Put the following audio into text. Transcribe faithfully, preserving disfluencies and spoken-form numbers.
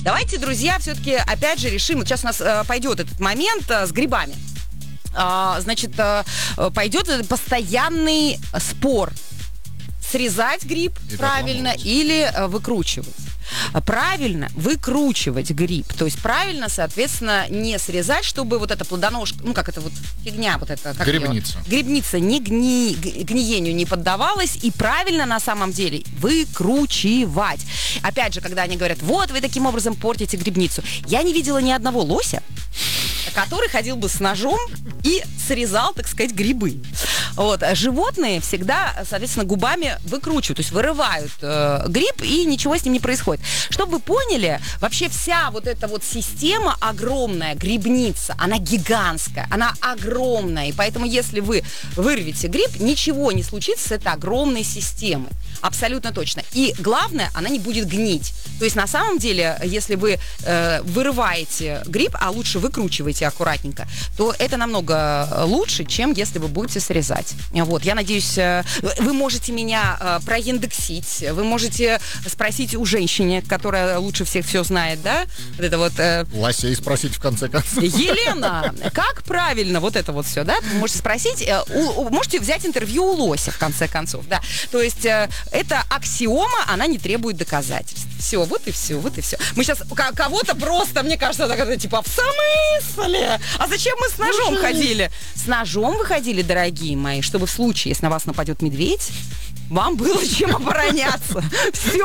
Давайте, друзья, все-таки опять же решим. Вот сейчас у нас э, пойдет этот момент э, с грибами. Э, значит, э, пойдет постоянный спор. Срезать гриб и правильно или э, выкручивать. Правильно выкручивать гриб. То есть правильно, соответственно, не срезать, чтобы вот эта плодоножка, ну как это вот фигня, вот это... Как грибница. Ее, грибница не гни, гниению не поддавалась. И правильно на самом деле выкручивать. Опять же, когда они говорят, вот вы таким образом портите грибницу. Я не видела ни одного лося, который ходил бы с ножом и срезал, так сказать, грибы. Вот. Животные всегда, соответственно, губами выкручивают, то есть вырывают э, гриб, и ничего с ним не происходит. Чтобы вы поняли, вообще вся вот эта вот система огромная, грибница, она гигантская, она огромная, и поэтому если вы вырвете гриб, ничего не случится с этой огромной системой. Абсолютно точно. И главное, она не будет гнить. То есть на самом деле, если вы э, вырываете гриб, а лучше выкручиваете аккуратненько, то это намного лучше, чем если вы будете срезать. Вот, я надеюсь, э, вы можете меня э, проиндексить, вы можете спросить у женщины, которая лучше всех все знает, да? Вот это вот... Э, Лосей спросить в конце концов. Елена, как правильно вот это вот все, да? Вы можете спросить, э, у, у, можете взять интервью у лося, в конце концов, да. То есть э, это аксиома, она не требует доказательств. Все, вот и все, вот и все. Мы сейчас кого-то просто, мне кажется, так, типа, в смысле? А зачем мы с ножом Слушай. ходили? С ножом вы ходили, дорогие мои, чтобы в случае, если на вас нападет медведь, вам было чем обороняться. Все.